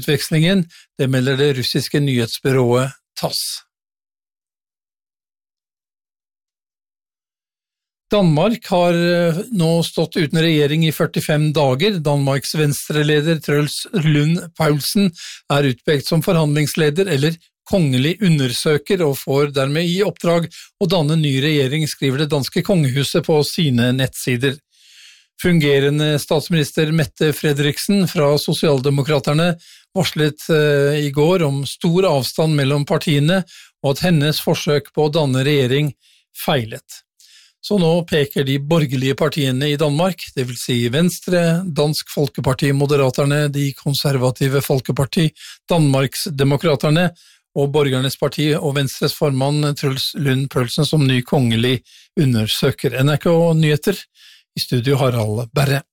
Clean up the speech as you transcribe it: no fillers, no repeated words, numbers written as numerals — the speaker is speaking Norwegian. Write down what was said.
utvekslingen, det melder det russiske nyhetsbyrået TASS. Danmark har nå stått uten regjering i 45 dager. Danmarks venstreleder Truls Lund Poulsen er utpekt som forhandlingsleder eller kongelig undersøker og får dermed i oppdrag å danne ny regjering, skriver det danske kongehuset på sine nettsider. Fungerende statsminister Mette Frederiksen fra Sosialdemokraterne varslet i går om stor avstand mellom partiene og at hennes forsøk på å danne regjering feilet. Så nå peker de borgerlige partiene i Danmark, det vil si Venstre, Dansk Folkeparti, Moderaterne, De konservative Folkeparti, Danmarksdemokraterne og Borgernes parti og Venstres formann Truls Lund Poulsen som ny kongelig undersøker. NRK Nyheter, i studio Harald Berre.